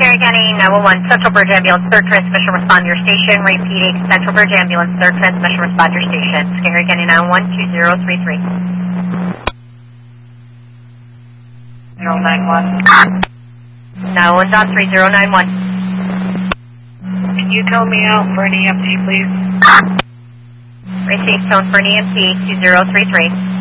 Scary County 911, Central Bridge Ambulance, third transmission, respond to your station. Repeating, Central Bridge Ambulance, third transmission, respond to your station. Scary County 911, 2033. 091. 911.3091. Can you tone me out for an EMT, please? Received, tone for an EMT, 2033.